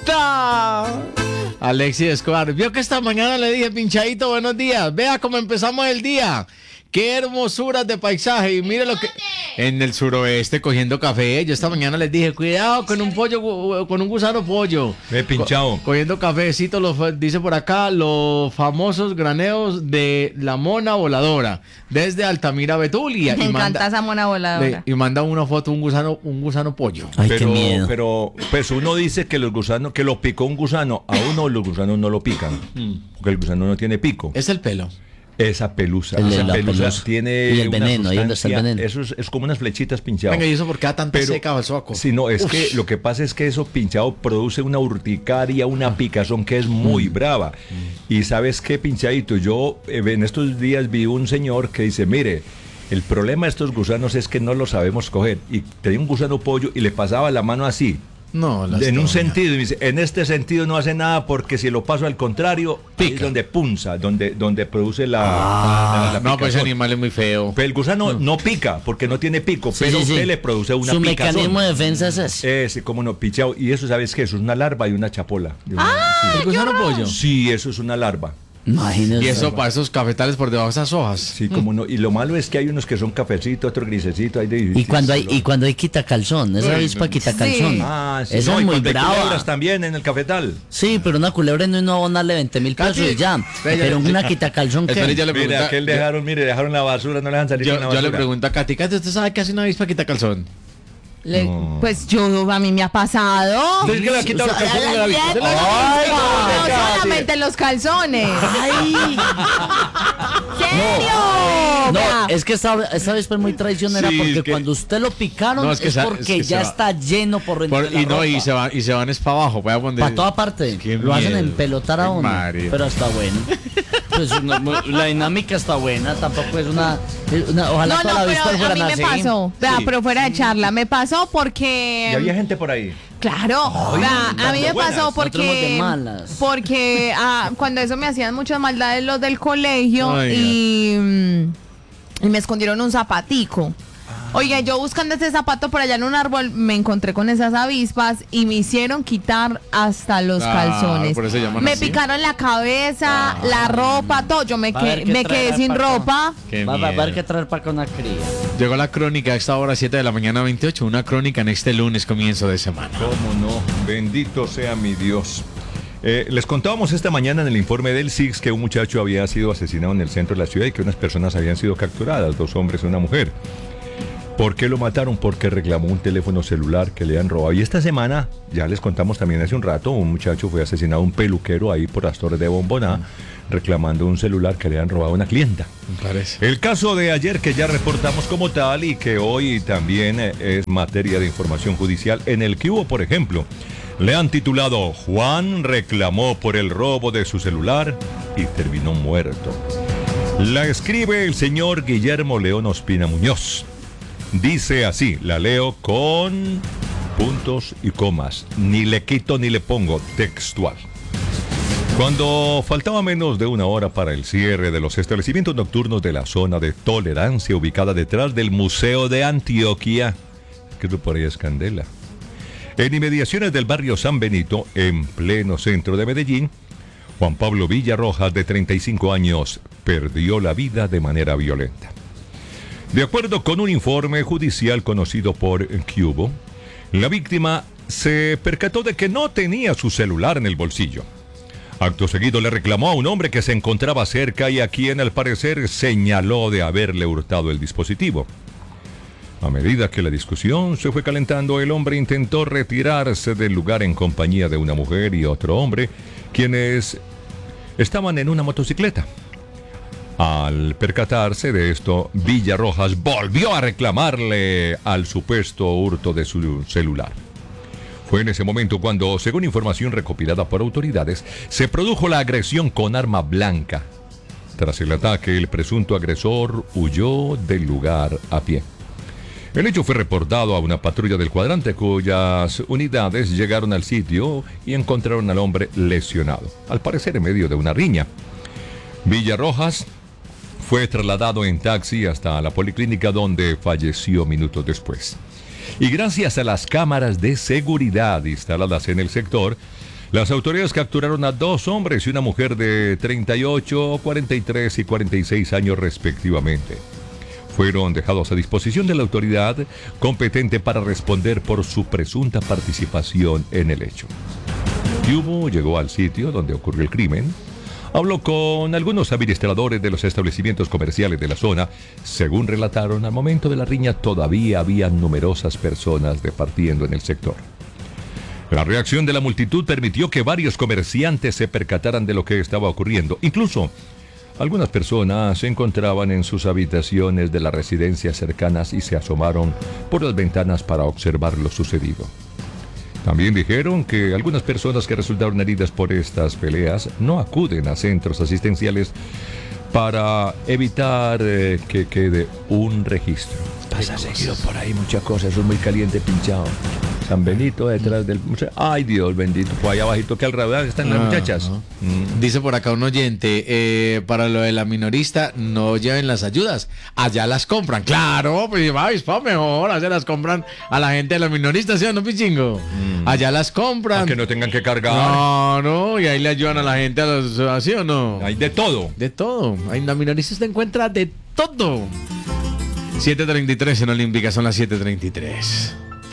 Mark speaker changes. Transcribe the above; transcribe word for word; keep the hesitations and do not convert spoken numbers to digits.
Speaker 1: ¡Pinchadita! Alexis Escobar, vio que esta mañana le dije, Pinchadito, buenos días. Vea cómo empezamos el día. Qué hermosuras de paisaje. Y mire lo que... En el suroeste cogiendo café. Yo esta mañana les dije, cuidado con un pollo, con un gusano pollo.
Speaker 2: Ve, pinchado.
Speaker 1: Co- cogiendo cafecito, los, dice por acá, los famosos graneos de la mona voladora. Desde Altamira, Betulia.
Speaker 3: Me
Speaker 1: y
Speaker 3: encanta
Speaker 1: manda,
Speaker 3: esa mona voladora.
Speaker 1: le- y manda una foto, un gusano, un gusano pollo.
Speaker 4: Ay, qué
Speaker 2: pero,
Speaker 4: miedo.
Speaker 2: pero, pues uno dice que los gusanos, que lo picó un gusano, a uno los gusanos no lo pican, porque el gusano no tiene pico.
Speaker 1: Es el pelo.
Speaker 2: Esa pelusa,
Speaker 4: El de
Speaker 2: esa
Speaker 4: la
Speaker 2: pelusa,
Speaker 4: pelusa.
Speaker 2: tiene
Speaker 4: Y el
Speaker 2: una
Speaker 4: veneno, ahí donde está el
Speaker 2: sustancia-
Speaker 4: veneno.
Speaker 2: Eso es, es como unas flechitas pinchadas.
Speaker 1: Venga, ¿y eso por qué da tanta
Speaker 2: Pero-
Speaker 1: seca al soco?
Speaker 2: Sí, no, es
Speaker 1: Uf.
Speaker 2: que lo que pasa es que eso pinchado produce una urticaria, una picazón que es muy brava. Y ¿sabes qué, pinchadito? Yo eh, en estos días vi un señor que dice, mire, el problema de estos gusanos es que no los sabemos coger. Y tenía un gusano pollo y le pasaba la mano así.
Speaker 1: No, las
Speaker 2: En un
Speaker 1: doñas.
Speaker 2: sentido, y me dice, en este sentido no hace nada porque si lo paso al contrario, ahí es
Speaker 1: Pica.
Speaker 2: donde punza, donde, donde produce la,
Speaker 1: Ah,
Speaker 2: la- la
Speaker 1: no, pues ese
Speaker 2: picazón.
Speaker 1: animal es muy feo.
Speaker 2: Pero el gusano no pica porque no tiene pico,
Speaker 4: Sí,
Speaker 2: pero
Speaker 4: sí, sí.
Speaker 2: usted le produce una
Speaker 4: Su
Speaker 2: picazón.
Speaker 4: mecanismo de defensa es ese.
Speaker 2: Ese, como no, pichao. Y eso, ¿sabes qué? Eso es una larva y una chapola.
Speaker 1: ¿El gusano pollo?
Speaker 2: Sí, eso es una larva.
Speaker 4: Imagínese.
Speaker 1: Y eso para esos cafetales por debajo de esas hojas.
Speaker 2: Sí, como no. Y lo malo es que hay unos que son cafecitos, otros grisecitos. Hay de,
Speaker 4: Y cuando hay, y cuando hay quitacalzón, esa
Speaker 1: Uy,
Speaker 4: avispa
Speaker 1: no.
Speaker 4: quitacalzón.
Speaker 3: Sí.
Speaker 2: Ah, sí.
Speaker 4: Esa
Speaker 2: No,
Speaker 4: es
Speaker 2: y
Speaker 4: muy
Speaker 2: cuando hay
Speaker 4: brava.
Speaker 2: culebras también en el cafetal.
Speaker 4: Sí, pero una culebra no es no abonarle veinte mil pesos
Speaker 1: Katy,
Speaker 4: y ya.
Speaker 1: ve, ya-
Speaker 4: Pero una quitacalzón
Speaker 1: Espere,
Speaker 4: que...
Speaker 1: yo le
Speaker 2: Mire,
Speaker 1: pregunto-
Speaker 2: aquel
Speaker 1: yo-
Speaker 2: dejaron, mire, dejaron la basura, no le dejan salir
Speaker 1: Yo,
Speaker 2: con la
Speaker 1: yo
Speaker 2: basura.
Speaker 1: le pregunto a Katy, Katy, ¿usted sabe qué hace una avispa quita calzón?
Speaker 3: Le-
Speaker 2: No.
Speaker 3: Pues yo, a mí me ha pasado.
Speaker 2: ¿Usted es que le ha quitado los calzones a la avispa? ¿Usted le ha-
Speaker 3: Ay,
Speaker 2: Ay,
Speaker 3: no,
Speaker 2: Katy.
Speaker 3: solamente los calzones.
Speaker 4: ¡Ay!
Speaker 3: ¿Serio?
Speaker 4: No,
Speaker 3: Vea.
Speaker 4: es que esta, esta avispa es muy traicionera
Speaker 2: Sí,
Speaker 4: porque
Speaker 2: es que-
Speaker 4: cuando usted lo picaron
Speaker 1: No,
Speaker 4: es,
Speaker 1: es que sa-
Speaker 4: porque
Speaker 1: es que se
Speaker 4: ya
Speaker 1: va.
Speaker 4: está lleno por dentro
Speaker 1: Por-
Speaker 4: de la
Speaker 1: y no, y
Speaker 4: ropa.
Speaker 1: se van, y se van es para abajo, para donde...
Speaker 4: Para toda parte.
Speaker 1: Qué
Speaker 4: Lo hacen
Speaker 1: miedo.
Speaker 4: empelotar a
Speaker 1: Ay,
Speaker 4: uno.
Speaker 1: María.
Speaker 4: Pero está bueno. Pues una- la dinámica está buena. Tampoco es una. una- ojalá
Speaker 3: No,
Speaker 4: toda
Speaker 3: no,
Speaker 4: la
Speaker 3: pero
Speaker 4: avispa
Speaker 3: a
Speaker 4: fueran
Speaker 3: mí me
Speaker 4: así.
Speaker 3: pasó. Vea,
Speaker 2: Sí.
Speaker 3: pero fuera de charla, me pasó
Speaker 2: Y
Speaker 3: porque...
Speaker 2: había gente por ahí.
Speaker 3: Claro, vea, a mí me
Speaker 2: buenas.
Speaker 3: pasó
Speaker 4: Nosotros somos
Speaker 3: porque...
Speaker 4: de malas.
Speaker 3: Porque ah, cuando eso me hacían muchas maldades los del colegio
Speaker 1: Ay,
Speaker 3: y, mm, y me escondieron un zapatico. Oiga, yo buscando ese zapato por allá en un árbol me encontré con esas avispas y me hicieron quitar hasta los
Speaker 1: Ah,
Speaker 3: calzones.
Speaker 1: por eso se llaman
Speaker 3: Me
Speaker 1: así.
Speaker 3: picaron la cabeza, la ropa, todo. Yo me,
Speaker 4: Va a haber
Speaker 3: que-
Speaker 4: que
Speaker 3: me
Speaker 4: traer
Speaker 3: quedé sin
Speaker 4: para acá.
Speaker 3: ropa.
Speaker 1: Qué
Speaker 4: Va, va- va a haber
Speaker 1: miedo.
Speaker 4: que traer para acá una cría.
Speaker 1: Llegó la crónica a esta hora, siete de la mañana, veintiocho. Una crónica en este lunes, comienzo de semana.
Speaker 2: ¿Cómo no? Bendito sea mi Dios. Eh, les contábamos esta mañana en el informe del S I X que un muchacho había sido asesinado en el centro de la ciudad y que unas personas habían sido capturadas, dos hombres y una mujer. ¿Por qué lo mataron? Porque reclamó un teléfono celular que le han robado. Y esta semana, ya les contamos también hace un rato, un muchacho fue asesinado, un peluquero ahí por las Torres de Bomboná, reclamando un celular que le han robado a una clienta.
Speaker 1: Me parece.
Speaker 2: El caso de ayer que ya reportamos como tal y que hoy también eh, es materia de información judicial, en el que hubo, por ejemplo, le han titulado Juan reclamó por el robo de su celular y terminó muerto. La escribe el señor Guillermo León Ospina Muñoz. Dice así, la leo con puntos y comas, ni le quito ni le pongo, textual. Cuando faltaba menos de una hora para el cierre de los establecimientos nocturnos de la zona de tolerancia ubicada detrás del Museo de Antioquia, que por ahí es Candela, en inmediaciones del barrio San Benito, en pleno centro de Medellín, Juan Pablo Villarrojas, de treinta y cinco años, perdió la vida de manera violenta. De acuerdo con un informe judicial conocido por Cubo, la víctima se percató de que no tenía su celular en el bolsillo. Acto seguido le reclamó a un hombre que se encontraba cerca y a quien al parecer señaló de haberle hurtado el dispositivo. A medida que la discusión se fue calentando, el hombre intentó retirarse del lugar en compañía de una mujer y otro hombre, quienes estaban en una motocicleta. Al percatarse de esto, Villarrojas volvió a reclamarle al supuesto hurto de su celular. Fue en ese momento cuando, según información recopilada por autoridades, se produjo la agresión con arma blanca. Tras el ataque, el presunto agresor huyó del lugar a pie. El hecho fue reportado a una patrulla del cuadrante cuyas unidades llegaron al sitio y encontraron al hombre lesionado, al parecer en medio de una riña. Villarrojas fue trasladado en taxi hasta la policlínica donde falleció minutos después. Y gracias a las cámaras de seguridad instaladas en el sector, Las autoridades capturaron a dos hombres y una mujer de treinta y ocho, cuarenta y tres y cuarenta y seis años respectivamente. Fueron dejados a disposición de la autoridad competente para responder por su presunta participación en el hecho. Yubo llegó al sitio donde ocurrió el crimen, habló con algunos administradores de los establecimientos comerciales de la zona. Según relataron, al momento de la riña todavía había numerosas personas departiendo en el sector. La reacción de la multitud permitió que varios comerciantes se percataran de lo que estaba ocurriendo. Incluso, algunas personas se encontraban en sus habitaciones de las residencias cercanas y se asomaron por las ventanas para observar lo sucedido. También dijeron que algunas personas que resultaron heridas por estas peleas no acuden a centros asistenciales para evitar eh, que quede un registro. Pasa seguido por ahí muchas cosas, eso es muy caliente, pinchado. San Benito detrás del... Ay, Dios bendito, por allá abajito que al radar están las
Speaker 1: Ah,
Speaker 2: muchachas.
Speaker 1: no.
Speaker 2: Mm.
Speaker 1: Dice por acá un oyente, eh, para lo de la minorista, no lleven las ayudas, allá las compran. Claro, pues va, avispa, mejor, allá las compran a la gente de la minorista, ¿sí o no, Pichingo? Allá las compran.
Speaker 2: Para que no tengan que cargar.
Speaker 1: No, no, y ahí le ayudan a la gente, a los, ¿así o no?
Speaker 2: Hay de todo.
Speaker 1: De todo. Ahí en la minorista usted encuentra de todo. siete treinta y tres en Olímpica, son las siete treinta y tres.